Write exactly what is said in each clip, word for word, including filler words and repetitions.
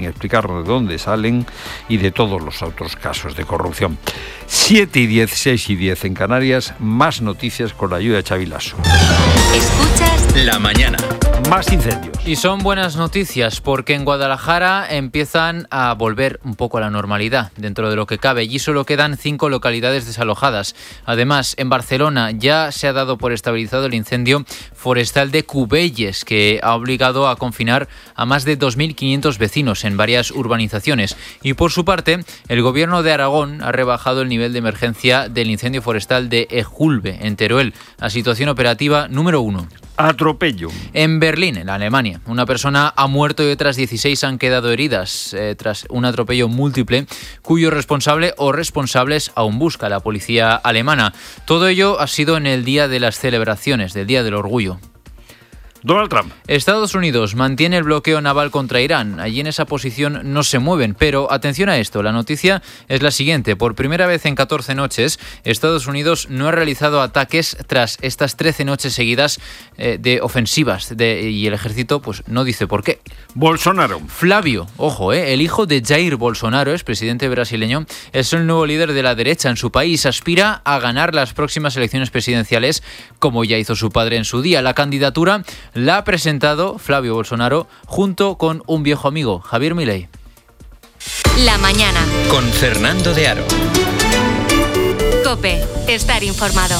sin explicar de dónde salen y de todos los otros casos de corrupción. siete y diez, seis y diez en Canarias, más noticias con la ayuda de Xavi Lasso. Escuchas La Mañana. Más incendios. Y son buenas noticias porque en Guadalajara empiezan a volver un poco a la normalidad dentro de lo que cabe. Allí solo quedan cinco localidades desalojadas. Además, en Barcelona ya se ha dado por estabilizado el incendio forestal de Cubelles, que ha obligado a confinar a más de dos mil quinientos vecinos en varias urbanizaciones. Y por su parte, el gobierno de Aragón ha rebajado el nivel de emergencia del incendio forestal de Ejulbe, en Teruel, a situación operativa número uno. Atropello. En Berlín, en Alemania, una persona ha muerto y otras dieciséis han quedado heridas eh, tras un atropello múltiple cuyo responsable o responsables aún busca la policía alemana. Todo ello ha sido en el día de las celebraciones, del Día del Orgullo. Donald Trump. Estados Unidos mantiene el bloqueo naval contra Irán. Allí en esa posición no se mueven, pero atención a esto, la noticia es la siguiente. Por primera vez en catorce noches, Estados Unidos no ha realizado ataques tras estas trece noches seguidas eh, de ofensivas de, y el ejército pues no dice por qué. Bolsonaro. Flavio, ojo, eh, el hijo de Jair Bolsonaro, es presidente brasileño, es el nuevo líder de la derecha en su país. Aspira a ganar las próximas elecciones presidenciales, como ya hizo su padre en su día. La candidatura la ha presentado Flavio Bolsonaro junto con un viejo amigo, Javier Milei. La Mañana. Con Fernando de Aro. COPE. Estar informado.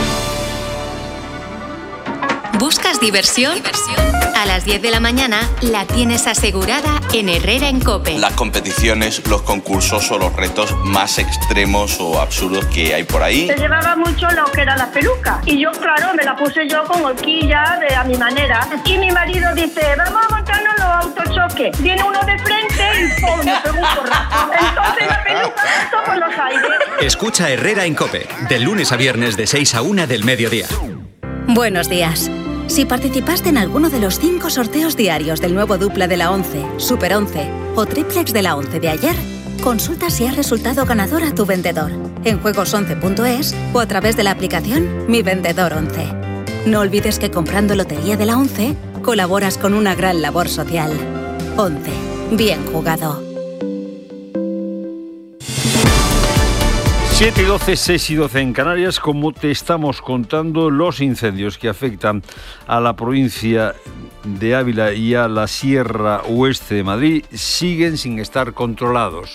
¿Buscas diversión? A las diez de la mañana la tienes asegurada en Herrera en COPE. Las competiciones, los concursos o los retos más extremos o absurdos que hay por ahí. Se llevaba mucho lo que era la peluca. Y yo, claro, me la puse yo con horquilla de, a mi manera. Y mi marido dice, vamos a montarnos los autochoques. Viene uno de frente y ¡pum! Me pegó un porrazo. Entonces la peluca saltó por los aires. Escucha Herrera en COPE, de lunes a viernes de seis a una del mediodía. Buenos días. Si participaste en alguno de los cinco sorteos diarios del nuevo dupla de la once, Super once o triplex de la once de ayer, consulta si has resultado ganador a tu vendedor en juegos once punto es o a través de la aplicación Mi Vendedor once. No olvides que comprando Lotería de la once colaboras con una gran labor social. once. Bien jugado. siete y doce, seis y doce en Canarias, como te estamos contando, los incendios que afectan a la provincia de Ávila y a la Sierra Oeste de Madrid siguen sin estar controlados.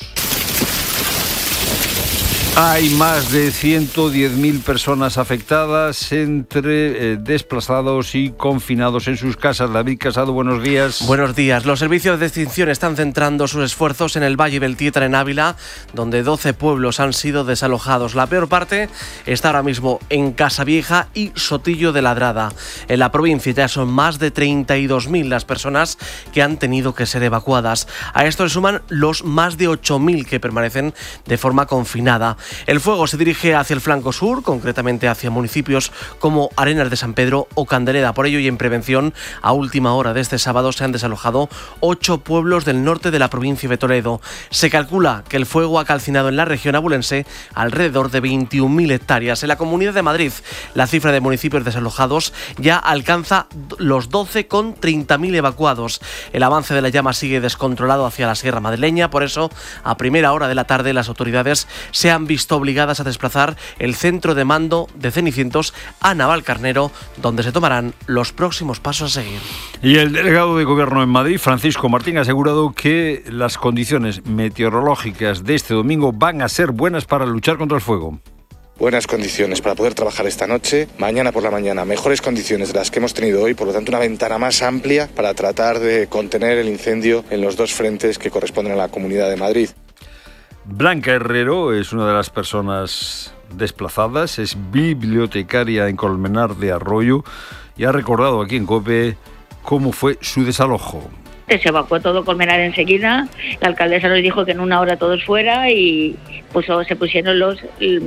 Hay más de ciento diez mil personas afectadas, entre eh, desplazados y confinados en sus casas. David Casado, buenos días. Buenos días. Los servicios de extinción están centrando sus esfuerzos en el Valle del Tietra, en Ávila, donde doce pueblos han sido desalojados. La peor parte está ahora mismo en Casavieja y Sotillo de Ladrada. En la provincia ya son más de treinta y dos mil las personas que han tenido que ser evacuadas. A esto le suman los más de ocho mil que permanecen de forma confinada. El fuego se dirige hacia el flanco sur, concretamente hacia municipios como Arenas de San Pedro o Candeleda. Por ello, y en prevención, a última hora de este sábado se han desalojado ocho pueblos del norte de la provincia de Toledo. Se calcula que el fuego ha calcinado en la región abulense alrededor de veintiún mil hectáreas. En la Comunidad de Madrid, la cifra de municipios desalojados ya alcanza los doce con treinta mil evacuados. El avance de la llama sigue descontrolado hacia la Sierra Madrileña. Por eso, a primera hora de la tarde, las autoridades se han visto obligadas a desplazar el centro de mando de Cenicientos a Navalcarnero, donde se tomarán los próximos pasos a seguir. Y el delegado de Gobierno en Madrid, Francisco Martín, ha asegurado que las condiciones meteorológicas de este domingo van a ser buenas para luchar contra el fuego. Buenas condiciones para poder trabajar esta noche, mañana por la mañana, mejores condiciones de las que hemos tenido hoy, por lo tanto una ventana más amplia para tratar de contener el incendio en los dos frentes que corresponden a la Comunidad de Madrid. Blanca Herrero es una de las personas desplazadas, es bibliotecaria en Colmenar de Arroyo y ha recordado aquí en COPE cómo fue su desalojo. Se evacuó todo Colmenar enseguida, la alcaldesa nos dijo que en una hora todos fuera y pues se pusieron los,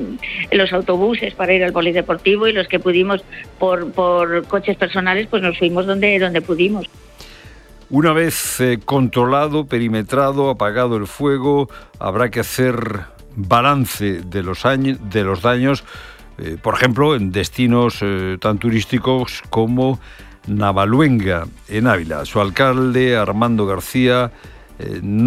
los autobuses para ir al polideportivo y los que pudimos por, por coches personales pues nos fuimos donde, donde pudimos. Una vez eh, controlado, perimetrado, apagado el fuego, habrá que hacer balance de los, años, de los daños, eh, por ejemplo, en destinos eh, tan turísticos como Navaluenga, en Ávila. Su alcalde, Armando García, eh,